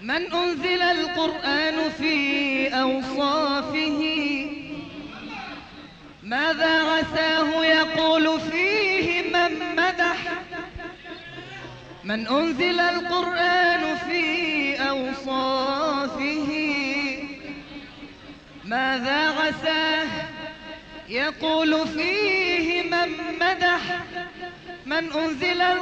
من أنزل القرآن في أوصافه ماذا عساه يقول فيه من مدح. من أنزل القرآن في أوصافه ماذا عساه يقول فيه من مدح. من أنزل